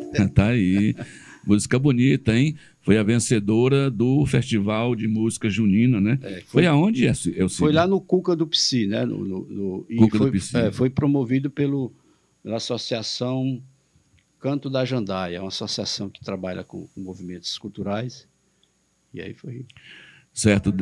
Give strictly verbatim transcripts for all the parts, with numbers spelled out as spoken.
Tá aí. Música bonita, hein? Foi a vencedora do Festival de Música Junina, né? É, foi, foi aonde, Elcídio? Foi lá no Cuca do Psi, né? No, no, no, e Cuca foi, do Psi. É, foi promovido pelo, pela Associação Canto da Jandaia, é uma associação que trabalha com, com movimentos culturais. E aí foi... Certo.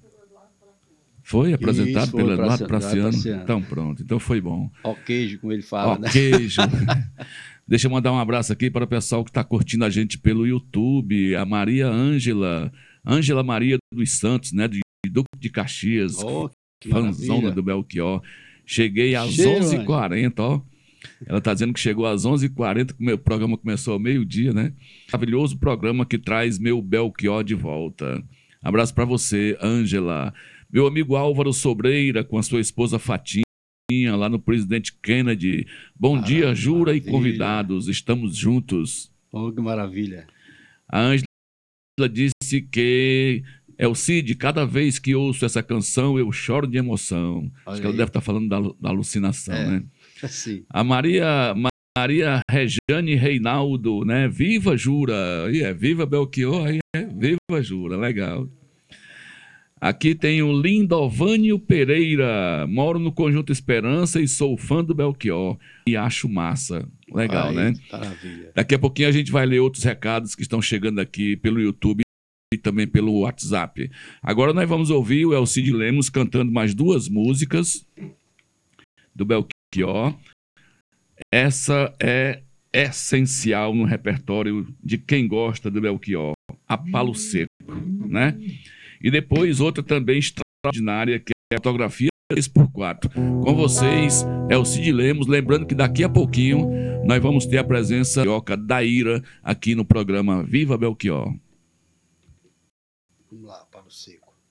Foi apresentado Isso, foi pelo Eduardo Praciano. Praciano. Então pronto, então foi bom. Ó queijo, como ele fala, Ó né? queijo. Deixa eu mandar um abraço aqui para o pessoal que está curtindo a gente pelo YouTube, a Maria Ângela, Ângela Maria dos Santos, né, de Duque de Caxias, oh, fanzona do Belchior. Cheguei às Cheiro, onze e quarenta, ó. Ela está dizendo que chegou às onze e quarenta, que o programa começou ao meio-dia, né? Maravilhoso programa que traz meu Belchior de volta. Abraço para você, Ângela. Meu amigo Álvaro Sobreira, com a sua esposa Fatinha, lá no Presidente Kennedy. Bom maravilha. Dia, Jura e convidados. Estamos juntos. Oh, que maravilha. A Ângela disse que é o Cid, cada vez que ouço essa canção, eu choro de emoção. Olha Acho que ela aí. Deve estar falando da, da alucinação, é. né? Sim. A Maria, Maria Regiane Reinaldo, né? Viva Jura. Aí é, viva Belchior, aí é, viva Jura. Legal. Aqui tem o Lindovânio Pereira. Moro no Conjunto Esperança e sou fã do Belchior. E acho massa. Legal, Ai, né? Maravilha. Daqui a pouquinho a gente vai ler outros recados que estão chegando aqui pelo YouTube e também pelo WhatsApp. Agora nós vamos ouvir o Elcídio Lemos cantando mais duas músicas do Belchior. Essa é essencial no repertório de quem gosta do Belchior. A Palo Seco, né? E depois outra também extraordinária, que é a fotografia três por quatro. Com vocês, Elcídio Lemos. Lembrando que daqui a pouquinho nós vamos ter a presença da Ira aqui no programa Viva Belchior. Vamos lá, Palo Seco.